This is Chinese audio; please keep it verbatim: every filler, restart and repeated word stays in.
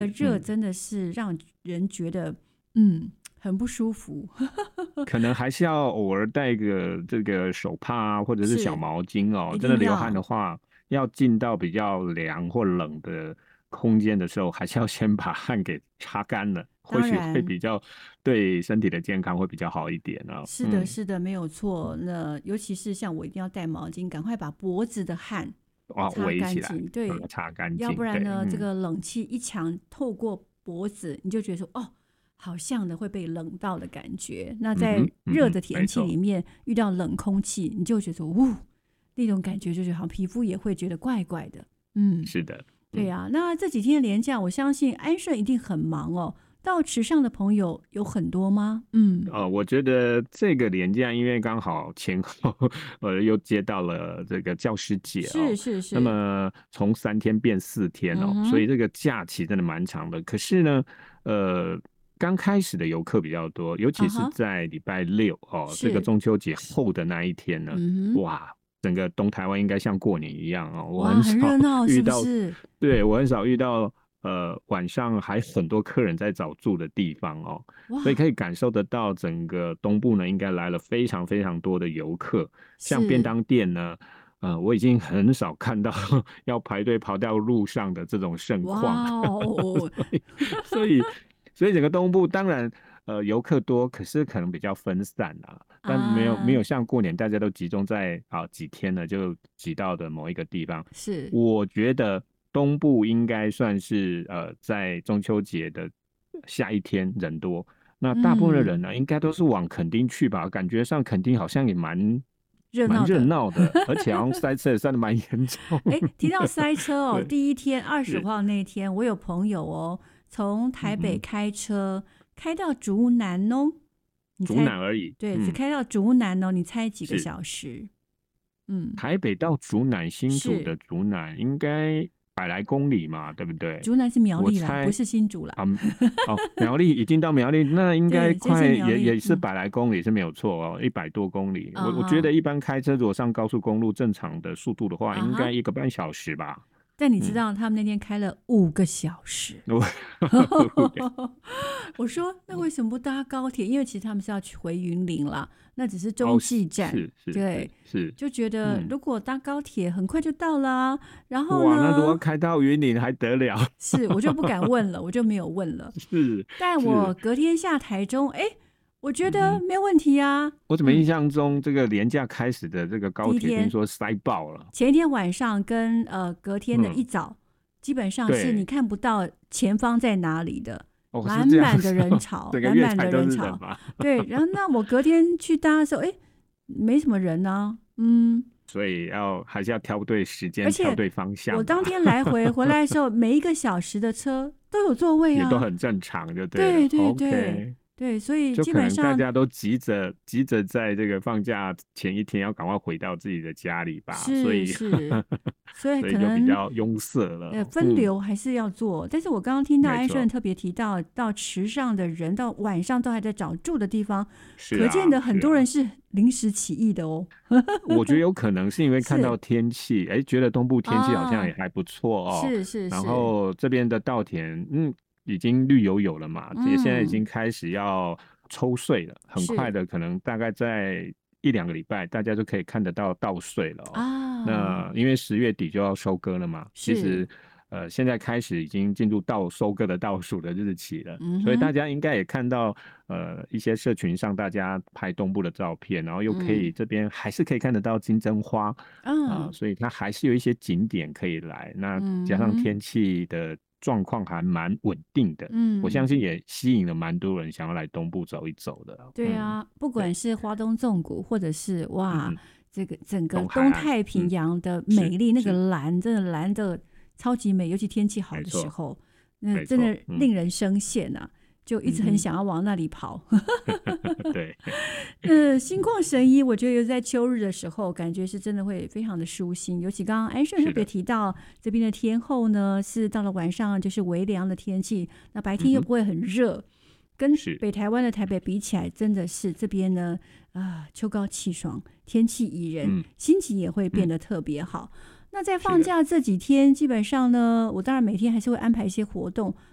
热真的是让人觉得嗯很不舒服。 可能还是要偶尔带个这个手帕啊，或者是小毛巾哦。真的流汗的话，要进到比较凉或冷的空间的时候，还是要先把汗给擦干了，或许会比较对身体的健康会比较好一点啊。 是的，是的，没有错。那尤其是像我一定要带毛巾，赶快把脖子的汗擦干净，对， 擦干净， 要不然呢，这个冷气一强透过脖子，你就觉得说哦。好像的会被冷到的感觉。那在热的天气里面、嗯嗯、遇到冷空气，你就觉得呜，那种感觉就是好像皮肤也会觉得怪怪的。嗯， 是的，嗯、 对啊。那这几天连假，我相信安顺一定很忙哦。到池上的朋友有很多吗？嗯， 呃，我觉得这个连假，因为刚好前后呃又接到了这个教师节哦， 是是是。 那么从三天变四天哦、嗯，所以这个假期真的蛮长的。可是呢，呃。刚开始的游客比较多，尤其是在礼拜六、uh-huh. 哦，这个中秋节后的那一天呢，哇，整个东台湾应该像过年一样哦，我很少遇到， 是是对我很少遇到呃晚上还很多客人在找住的地方哦，所以可以感受得到整个东部呢应该来了非常非常多的游客，像便当店呢。呃，我已经很少看到要排队跑到路上的这种盛况， 哇所以。所以整个东部当然，呃，游客多，可是可能比较分散啊，但没有、啊、没有像过年大家都集中在啊几天呢，就挤到的某一个地方。 是， 我觉得东部应该算是呃在中秋节的下一天人多，那大部分的人呢，嗯、应该都是往垦丁去吧？感觉上垦丁好像也蛮。 热闹的， 蛮热闹的，而且好像塞车也塞得蛮严重。 哎，提到塞车哦，第一天二十号那天，我有朋友哦，从台北开车、嗯、开到竹南哦， 竹南而已， 对、 嗯， 只开到竹南哦，你猜几个小时？嗯， 台北到竹南，新竹的竹南应该百来公里嘛，对不对？ 竹南是苗栗啦，不是新竹啦。 嗯，哦，苗栗已经到苗栗，那应该快也也是百来公里是没有错哦，一百多公里。 嗯、 我我觉得一般开车如果上高速公路正常的速度的话，嗯、应该一个半小时吧。 但你知道他们那天开了五个小时，嗯、我说那为什么不搭高铁？因为其实他们是要去回云林啦，那只是中继站， 哦、是是对， 是， 就觉得如果搭高铁很快就到了、啊，然后呢， 哇，那如果开到云林还得了？ 是，我就不敢问了，我就没有问了。 是， 但我隔天下台中，哎。我觉得没有问题啊、嗯！ 我怎么印象中、嗯、这个连假开始的这个高铁听说塞爆了。 前一天晚上跟呃隔天的一早、嗯，基本上是你看不到前方在哪里的， 哦、 满满的人潮，满满的人潮。对，然后那我隔天去搭的时候，哎，没什么人啊，嗯。 所以要还是要挑对时间，挑对方向。 我当天来回回来的时候，每一个小时的车都有座位啊， 也都很正常，就对了。 对对对。 Okay， 对，所以基本上大家都急着急着在这个放假前一天要赶快回到自己的家里吧， 所以是，所以可能就比较拥塞了。 呃，分流还是要做，嗯、但是我刚刚听到安顺特别提到，到池上的人到晚上都还在找住的地方， 是啊、 可见的很多人是临时起意的哦。 我觉得有可能是因为看到天气，哎，觉得东部天气好像也还不错哦。 是是是。 然后这边的稻田，嗯。已经绿油油了嘛，也、嗯、现在已经开始要抽穗了，很快的，可能大概在一两个礼拜，大家就可以看得到稻穗了、哦、 啊。 那因为十月底就要收割了嘛，其实呃现在开始已经进入到收割的倒数的日期了、嗯，所以大家应该也看到呃一些社群上大家拍东部的照片，然后又可以、嗯、这边还是可以看得到金针花，嗯、呃，所以它还是有一些景点可以来，那加上天气的状况还蛮稳定的，嗯，我相信也吸引了蛮多人想要来东部走一走的。 对啊，嗯、不管是花东纵谷，或者是哇、嗯，这个整个东太平洋的美丽，嗯、那个蓝真的蓝的超级美，尤其天气好的时候，那真的令人生羡啊。嗯，就一直很想要往那里跑。 对， 呃，心旷神怡，我觉得在秋日的时候，感觉是真的会非常的舒心。尤其刚刚安顺特别提到，这边的天候呢，是到了晚上就是微凉的天气，那白天又不会很热，嗯、跟北台湾的台北比起来，真的是这边呢啊，秋高气爽，天气宜人，嗯、心情也会变得特别好。嗯，那在放假这几天，基本上呢，我当然每天还是会安排一些活动。